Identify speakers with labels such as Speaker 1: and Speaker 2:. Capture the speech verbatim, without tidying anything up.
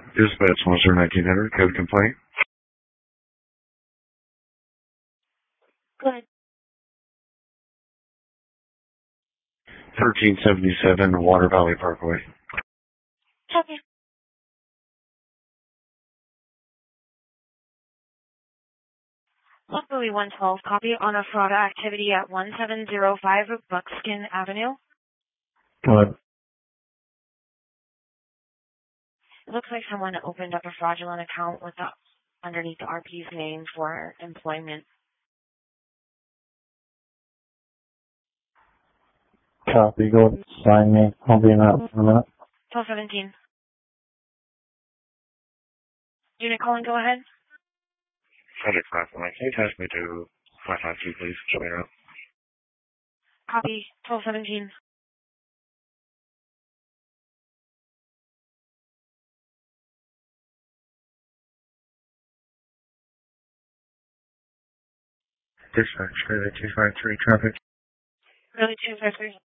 Speaker 1: Dispatch one zero nineteen hundred, code complaint.
Speaker 2: Good.
Speaker 1: thirteen seventy-seven Water Valley Parkway.
Speaker 2: Copy. Louis one twelve, copy on a fraud activity at one seven zero five Buckskin Avenue.
Speaker 1: What?
Speaker 2: It looks like someone opened up a fraudulent account with the, underneath the R P's name for employment.
Speaker 3: Copy. Go ahead and sign me. I'll be in that in a minute.
Speaker 2: twelve seventeen. Unit calling, go ahead.
Speaker 1: Project five one. Can you pass me to five five two, please? Show me around.
Speaker 2: Copy. twelve seventeen.
Speaker 1: Dispatch, two five three traffic.
Speaker 2: Really two five three.